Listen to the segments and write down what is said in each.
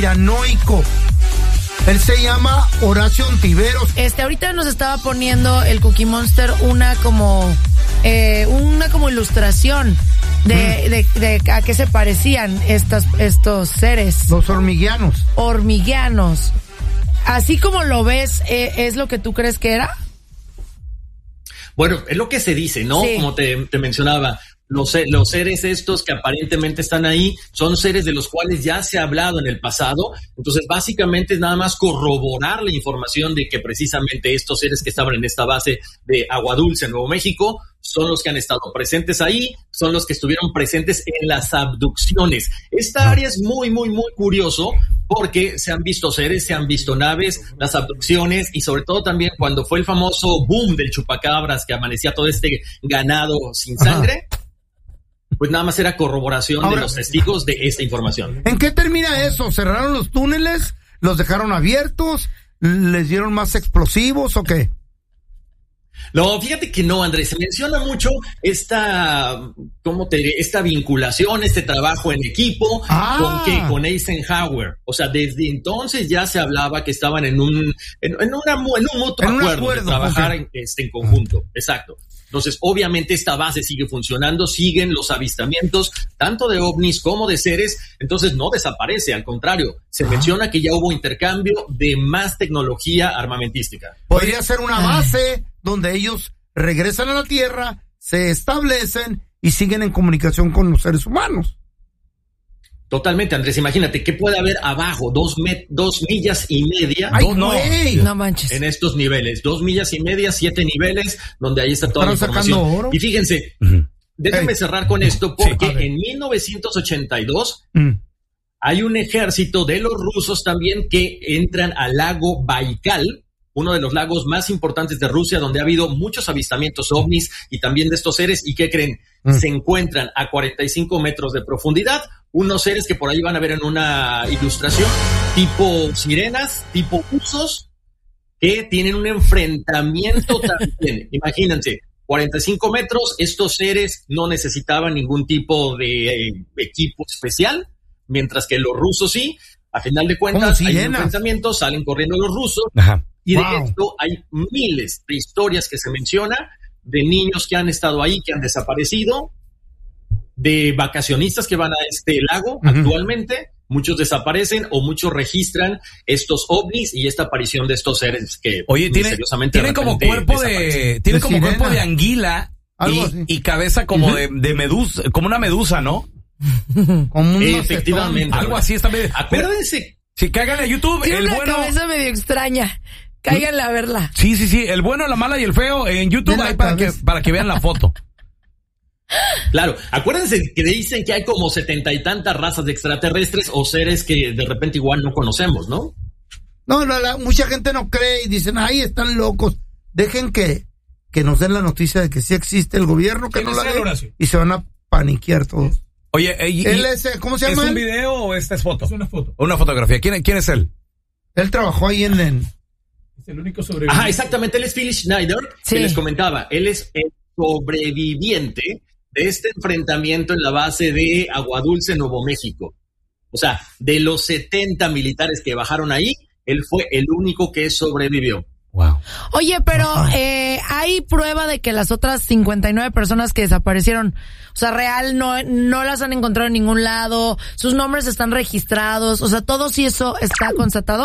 conspiranoico. Él se llama Horacio Ontiveros. Ahorita nos estaba poniendo el Cookie Monster una como ilustración de a qué se parecían estos seres. Los hormiguianos. Así como lo ves, ¿es lo que tú crees que era? Bueno, es lo que se dice, ¿no? Sí. Como te mencionaba, los seres estos que aparentemente están ahí son seres de los cuales ya se ha hablado en el pasado. Entonces, básicamente es nada más corroborar la información de que precisamente estos seres que estaban en esta base de Agua Dulce, Nuevo México, son los que han estado presentes ahí, son los que estuvieron presentes en las abducciones. Esta área es muy, muy, muy curioso porque se han visto seres, se han visto naves, las abducciones y sobre todo también cuando fue el famoso boom del chupacabras que amanecía todo este ganado sin sangre, pues nada más era corroboración de los testigos de esta información. ¿En qué termina eso? ¿Cerraron los túneles? ¿Los dejaron abiertos? ¿Les dieron más explosivos o qué? No, fíjate que no, Andrés, se menciona mucho esta vinculación, este trabajo en equipo, con Eisenhower. O sea, desde entonces ya se hablaba que estaban en un mutuo acuerdo de trabajar en conjunto. Exacto. Entonces, obviamente esta base sigue funcionando, siguen los avistamientos, tanto de ovnis como de seres, entonces no desaparece, al contrario, se menciona que ya hubo intercambio de más tecnología armamentística. Podría ser una base donde ellos regresan a la Tierra, se establecen y siguen en comunicación con los seres humanos. Totalmente, Andrés, imagínate, ¿qué puede haber abajo? 2 millas y media. ¡Ay, no manches! En estos niveles, 2 millas y media, 7 niveles, donde ahí está toda la información. Oro. Y fíjense, déjenme cerrar con esto, porque en 1982 hay un ejército de los rusos también que entran al lago Baikal, uno de los lagos más importantes de Rusia, donde ha habido muchos avistamientos ovnis y también de estos seres. ¿Y qué creen? Se encuentran a 45 metros de profundidad unos seres que por ahí van a ver en una ilustración, tipo sirenas, tipo usos, que tienen un enfrentamiento también. Imagínense, 45 metros, estos seres no necesitaban ningún tipo de equipo especial, mientras que los rusos sí. A final de cuentas, hay un enfrentamiento, salen corriendo los rusos. Ajá. Y de esto hay miles de historias que se menciona, de niños que han estado ahí, que han desaparecido, de vacacionistas que van a este lago actualmente. Muchos desaparecen o muchos registran estos ovnis y esta aparición de estos seres que misteriosamente tiene como cuerpo de anguila y cabeza como de medusa, como una medusa, ¿no? Efectivamente. Algo así está medio. Acuérdense. Si caigan a YouTube, tiene una cabeza medio extraña. Cáiganle a verla. Sí. El bueno, la mala y el feo en YouTube hay para que vean la foto. Claro, acuérdense que dicen que hay como 70 y tantas razas de extraterrestres o seres que de repente igual no conocemos, ¿no? No, mucha gente no cree y dicen, ay, están locos. Dejen que nos den la noticia de que sí existe el gobierno, que no la dé, y se van a paniquear todos. Oye, ¿cómo se llama? ¿Es un video o esta es foto? Es una foto. Una fotografía. ¿Quién es él? Él trabajó ahí en Es el único sobreviviente. Ajá, exactamente, él es Phil Schneider, que les comentaba. Él es el sobreviviente de este enfrentamiento en la base de Agua Dulce, Nuevo México. O sea, de los 70 militares que bajaron ahí, él fue el único que sobrevivió. Wow. Oye, pero ¿hay prueba de que las otras 59 personas que desaparecieron, o sea, real, no las han encontrado en ningún lado? ¿Sus nombres están registrados? O sea, ¿todo sí eso está constatado?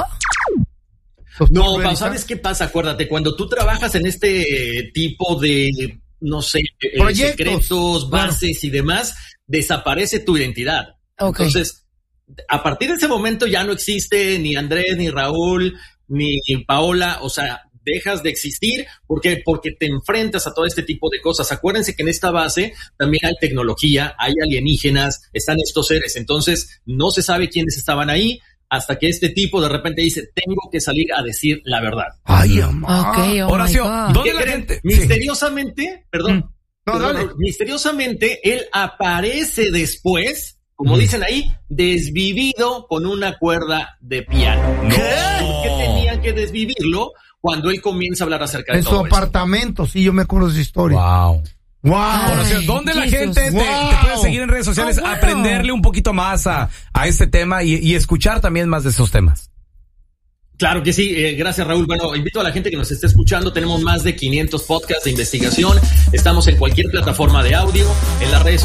No, ¿sabes qué pasa? Acuérdate, cuando tú trabajas en este tipo de, no sé, secretos, bases y demás, desaparece tu identidad. Okay. Entonces, a partir de ese momento ya no existe ni Andrés, ni Raúl, ni Paola, o sea, dejas de existir porque te enfrentas a todo este tipo de cosas. Acuérdense que en esta base también hay tecnología, hay alienígenas, están estos seres, entonces no se sabe quiénes estaban ahí hasta que este tipo de repente dice, tengo que salir a decir la verdad. Ay, amá. Okay, Horacio, ¿dónde la gente? Misteriosamente, misteriosamente, él aparece después, como dicen ahí, desvivido con una cuerda de piano. ¿Qué? ¿Por qué tenían que desvivirlo cuando él comienza a hablar acerca de todo esto? En su apartamento, sí, yo me acuerdo de esa historia. Wow. Wow. ¿Dónde la gente te puede seguir en redes sociales? Aprenderle un poquito más a este tema y escuchar también más de esos temas. Claro que sí, gracias Raúl. Bueno, invito a la gente que nos esté escuchando, tenemos más de 500 podcasts de investigación, estamos en cualquier plataforma de audio, en las redes